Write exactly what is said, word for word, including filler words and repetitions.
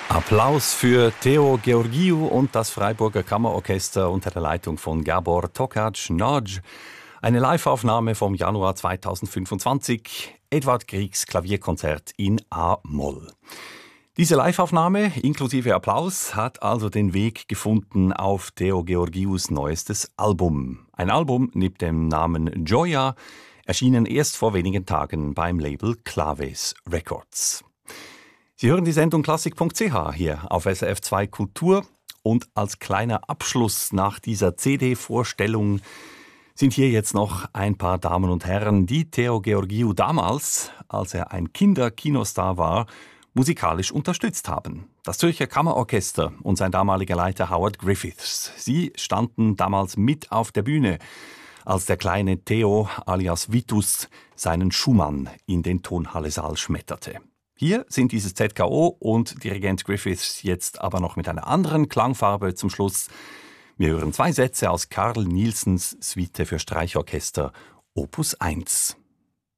Applaus für Theo Georgiou und das Freiburger Kammerorchester unter der Leitung von Gabor Tokac-Nagy. Eine Liveaufnahme vom Januar zweitausendfünfundzwanzig, Edvard Griegs Klavierkonzert in A-Moll. Diese Liveaufnahme inklusive Applaus hat also den Weg gefunden auf Theo Georgious neuestes Album. Ein Album mit dem Namen Gioia, erschienen erst vor wenigen Tagen beim Label Claves Records. Sie hören die Sendung Klassik punkt c h hier auf S R F zwei Kultur und als kleiner Abschluss nach dieser C D-Vorstellung sind hier jetzt noch ein paar Damen und Herren, die Theo Georgiou damals, als er ein Kinder-Kinostar war, musikalisch unterstützt haben. Das Zürcher Kammerorchester und sein damaliger Leiter Howard Griffiths. Sie standen damals mit auf der Bühne, als der kleine Theo alias Vitus seinen Schumann in den Tonhalle-Saal schmetterte. Hier sind dieses Z K O und Dirigent Griffiths jetzt aber noch mit einer anderen Klangfarbe zum Schluss. Wir hören zwei Sätze aus Carl Nielsens Suite für Streichorchester Opus eins.